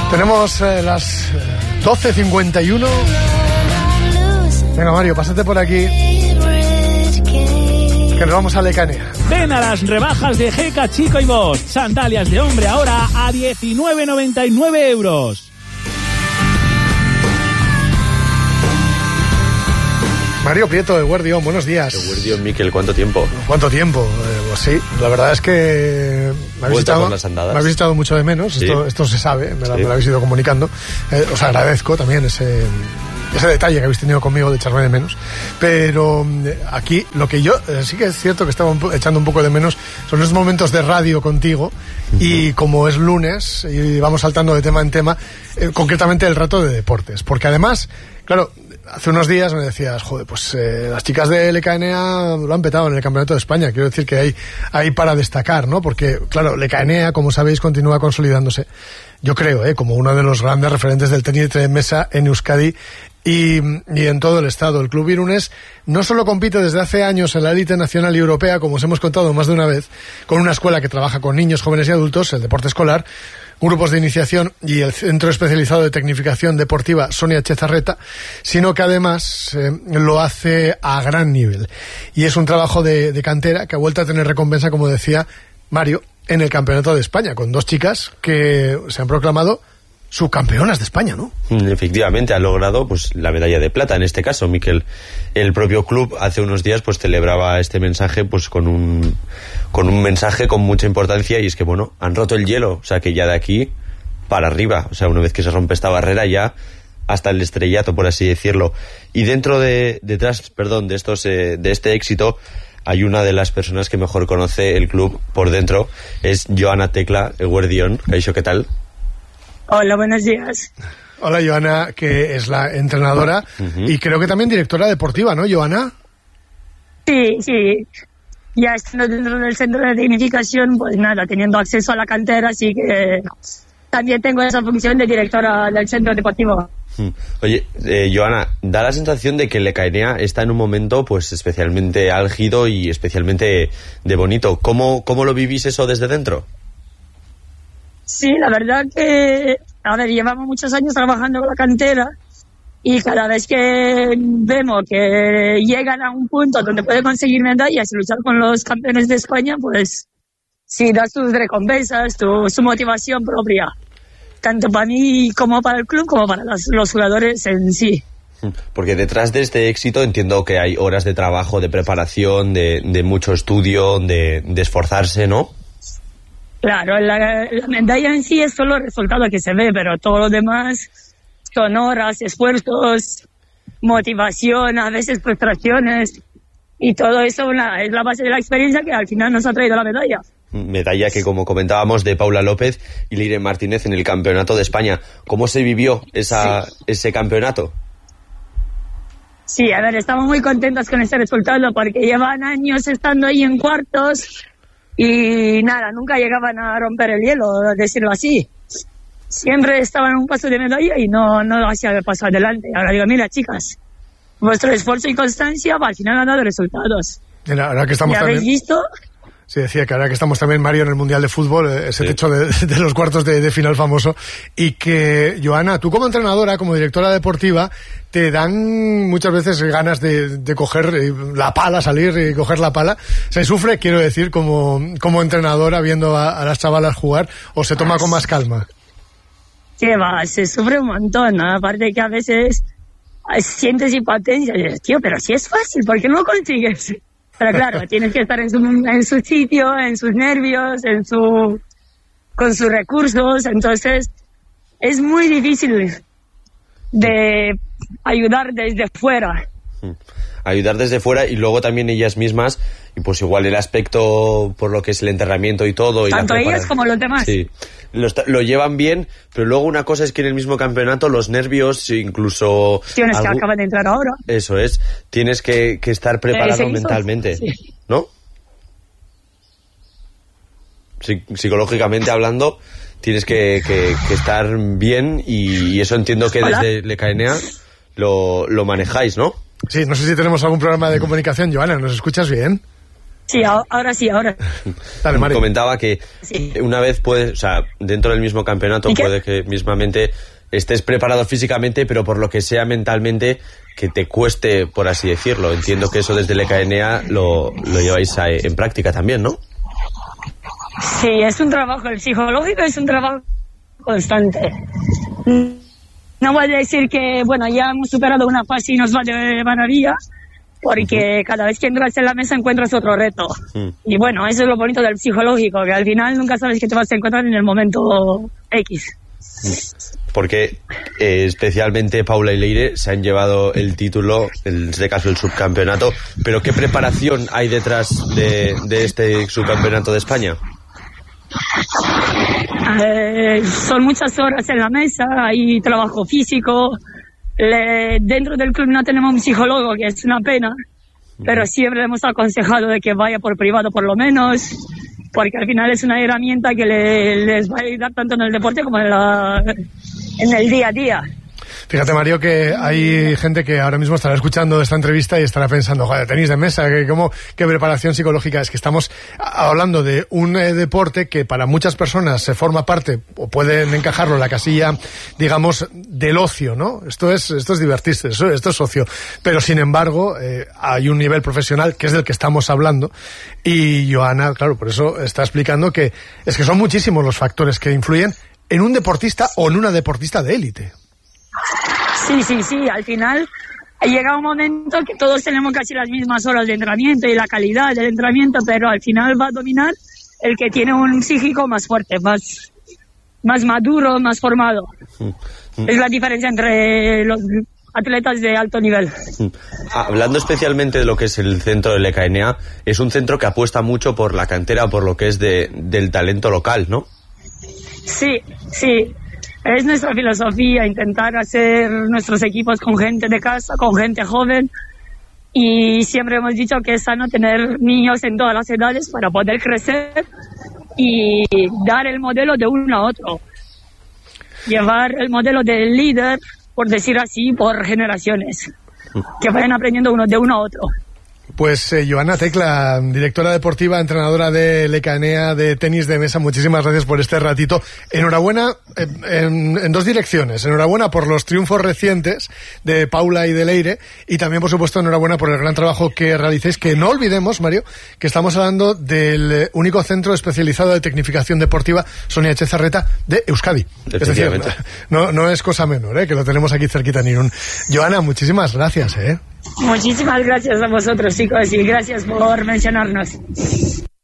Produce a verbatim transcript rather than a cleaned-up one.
Tenemos eh, las doce cincuenta y uno. Venga, Mario, pásate por aquí, que nos vamos a Lecanea. Ven a las rebajas de Jeca Chico y Bosch. Sandalias de hombre ahora a diecinueve noventa y nueve euros. Mario Prieto, de Guardión, buenos días. De Guardión, Miquel, ¿cuánto tiempo? ¿Cuánto tiempo? Eh, pues sí, la verdad es que me habéis, echado, me habéis echado mucho de menos, ¿sí? esto, esto se sabe, me, sí. me lo habéis ido comunicando. Eh, os agradezco también ese, ese detalle que habéis tenido conmigo de echarme de menos. Pero eh, aquí lo que yo eh, sí que es cierto que estaba un, echando un poco de menos son esos momentos de radio contigo. Uh-huh. Y como es lunes y vamos saltando de tema en tema, eh, concretamente el rato de deportes. Porque además, claro, hace unos días me decías, joder, pues eh, las chicas de L K N A lo han petado en el Campeonato de España. Quiero decir que hay, hay para destacar, ¿no? Porque, claro, L K N A, como sabéis, continúa consolidándose, yo creo, ¿eh? como uno de los grandes referentes del tenis de mesa en Euskadi y, y en todo el estado. El Club Irunés no solo compite desde hace años en la élite nacional y europea, como os hemos contado más de una vez, con una escuela que trabaja con niños, jóvenes y adultos, el deporte escolar, grupos de iniciación y el Centro Especializado de Tecnificación Deportiva Sonia Chezarreta, sino que además eh, lo hace a gran nivel. Y es un trabajo de, de cantera que ha vuelto a tener recompensa, como decía Mario, en el Campeonato de España, con dos chicas que se han proclamado subcampeonas de España, ¿no? Efectivamente, ha logrado pues la medalla de plata en este caso, Miquel. El propio club hace unos días pues celebraba este mensaje pues con un con un mensaje con mucha importancia, y es que bueno, han roto el hielo, o sea que ya de aquí para arriba, o sea, una vez que se rompe esta barrera ya hasta el estrellato, por así decirlo. Y dentro de detrás, perdón, de estos eh, de este éxito hay una de las personas que mejor conoce el club por dentro, es Joana Tecla, el Guardión. Caixo, ¿qué tal? Hola, buenos días. Hola, Joana, que es la entrenadora uh-huh. y creo que también directora deportiva, ¿no, Joana? Sí, sí. Ya estando dentro del centro de tecnificación, pues nada, teniendo acceso a la cantera, así que también tengo esa función de directora del centro deportivo. Oye, eh, Joana, da la sensación de que L K N A está en un momento pues especialmente álgido y especialmente de bonito. ¿Cómo, cómo lo vivís eso desde dentro? Sí, la verdad que, a ver, llevamos muchos años trabajando con la cantera y cada vez que vemos que llegan a un punto donde pueden conseguir medallas y luchar con los campeones de España, pues sí, da sus recompensas, tu, su motivación propia, tanto para mí como para el club, como para los, los jugadores en sí. Porque detrás de este éxito entiendo que hay horas de trabajo, de preparación, de, de mucho estudio, de, de esforzarse, ¿no? Claro, la, la medalla en sí es solo el resultado que se ve, pero todo lo demás son horas, esfuerzos, motivación, a veces frustraciones, y todo eso una, es la base de la experiencia que al final nos ha traído la medalla. Medalla que, como comentábamos, de Paula López y Leire Martínez en el Campeonato de España. ¿Cómo se vivió esa, sí. ese campeonato? Sí, a ver, estamos muy contentos con este resultado porque llevan años estando ahí en cuartos. Y nada, nunca llegaban a romper el hielo, decirlo así. Siempre estaban a un paso de medalla y no, no lo hacía paso adelante. Ahora digo, mira, chicas, vuestro esfuerzo y constancia al final han dado resultados. Mira, ahora que estamos ¿Ya también... habéis visto? Sí, decía que ahora que estamos también, Mario, en el Mundial de Fútbol, ese sí. techo de, de los cuartos de, de final famoso, y que, Joana, tú como entrenadora, como directora deportiva, te dan muchas veces ganas de, de coger la pala, salir y coger la pala. ¿Se sufre, quiero decir, como, como entrenadora viendo a, a las chavalas jugar, o se toma con más calma? ¿Qué va? Se sufre un montón, ¿no? Aparte que a veces sientes impotencia. Y dices, tío, pero si es fácil, ¿por qué no lo consigues? Pero claro, tienes que estar en su, en su sitio, en sus nervios, en su, con sus recursos. Entonces, es muy difícil de ayudar desde fuera. Ayudar desde fuera y luego también ellas mismas, y pues igual el aspecto por lo que es el entrenamiento y todo. Y tanto la ellas como los demás. Sí, lo, lo llevan bien, pero luego una cosa es que en el mismo campeonato los nervios, incluso... Tienes algún... que acaban de entrar ahora. Eso es, tienes que, que estar preparado eh, mentalmente, sí. ¿no? Sí, psicológicamente hablando, tienes que, que, que estar bien y, y eso entiendo que Hola. Desde L K N A lo, lo manejáis, ¿no? Sí, no sé si tenemos algún programa de comunicación, Joana, ¿nos escuchas bien? Sí, ahora sí, ahora. Dale, Mario. Comentaba que sí. Una vez puede, o sea, dentro del mismo campeonato puede que mismamente estés preparado físicamente, pero por lo que sea mentalmente que te cueste, por así decirlo. Entiendo que eso desde el E K N A lo, lo lleváis a, en práctica también, ¿no? Sí, es un trabajo, el psicológico es un trabajo constante. No voy a decir que, bueno, ya hemos superado una fase y nos va de maravilla, porque uh-huh. cada vez que entras en la mesa encuentras otro reto. Uh-huh. Y bueno, eso es lo bonito del psicológico, que al final nunca sabes qué te vas a encontrar en el momento X. Porque eh, especialmente Paula y Leire se han llevado el título, en este caso el subcampeonato, pero ¿qué preparación hay detrás de, de este subcampeonato de España? Eh, son muchas horas en la mesa, hay trabajo físico. Le, dentro del club no tenemos un psicólogo, que es una pena, pero siempre le hemos aconsejado de que vaya por privado por lo menos, porque al final es una herramienta que le, les va a ayudar tanto en el deporte como en, la, en el día a día. Fíjate, Mario, que hay gente que ahora mismo estará escuchando esta entrevista y estará pensando, joder, tenis de mesa, que cómo, qué preparación psicológica. Es que estamos hablando de un eh, deporte que para muchas personas se forma parte, o pueden encajarlo en la casilla, digamos, del ocio, ¿no? Esto es, esto es divertirse, esto, esto es ocio. Pero, sin embargo, eh, hay un nivel profesional que es del que estamos hablando. Y Joana, claro, por eso está explicando que es que son muchísimos los factores que influyen en un deportista o en una deportista de élite. Sí, sí, sí, al final llega un momento que todos tenemos casi las mismas horas de entrenamiento y la calidad del entrenamiento, pero al final va a dominar el que tiene un psíquico más fuerte, más, más maduro, más formado. Es la diferencia entre los atletas de alto nivel. Hablando especialmente de lo que es el centro del E K N A, es un centro que apuesta mucho por la cantera, por lo que es de, del talento local, ¿no? Sí, sí. Es nuestra filosofía intentar hacer nuestros equipos con gente de casa, con gente joven, y siempre hemos dicho que es sano tener niños en todas las edades para poder crecer y dar el modelo de uno a otro. Llevar el modelo del líder, por decir así, por generaciones, que vayan aprendiendo uno de uno a otro. Pues eh, Joana Tecla, directora deportiva, entrenadora del E K N A de tenis de mesa, muchísimas gracias por este ratito. Enhorabuena eh, en, en dos direcciones. Enhorabuena por los triunfos recientes de Paula y de Leire, y también, por supuesto, enhorabuena por el gran trabajo que realicéis, que no olvidemos, Mario, que estamos hablando del único centro especializado de tecnificación deportiva, Sonia Echezarreta, de Euskadi. Es decir, no, no es cosa menor, ¿eh? Que lo tenemos aquí cerquita en Irún. Joana, muchísimas gracias, ¿eh? Muchísimas gracias a vosotros, chicos, y gracias por mencionarnos.